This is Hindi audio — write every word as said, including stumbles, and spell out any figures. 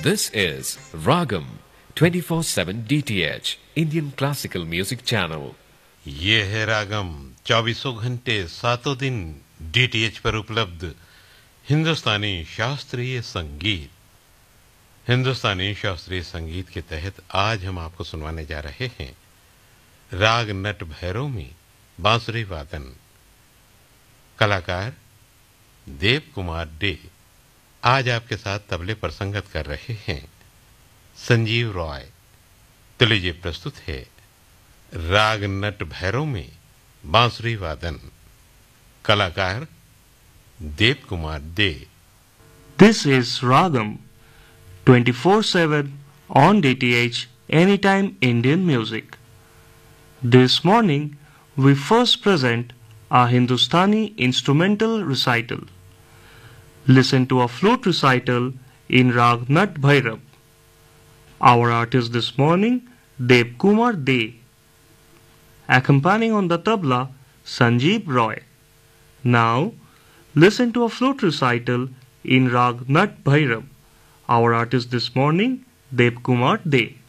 This is Ragam twenty-four seven D T H Indian Classical Music Channel. ये है रागम चौबीसों घंटे सातों दिन डीटीएच पर उपलब्ध हिंदुस्तानी शास्त्रीय संगीत। हिंदुस्तानी शास्त्रीय संगीत के तहत आज हम आपको सुनवाने जा रहे हैं राग नट भैरव में बांसुरी वादन। कलाकार देव कुमार डे। आज आपके साथ तबले पर संगत कर रहे हैं संजीव रॉय। तो लीजिए प्रस्तुत है राग नट भैरव में बांसुरी वादन। कलाकार देव कुमार दे। This is Ragam twenty-four seven on D T H Anytime Indian Music. This morning we first present a Hindustani instrumental recital. Listen to a flute recital in Rag Nat Bhairav. Our artist this morning, Dev Kumar De. Accompanying on the tabla, Sanjeev Roy. Now, listen to a flute recital in Rag Nat Bhairav. Our artist this morning, Dev Kumar De.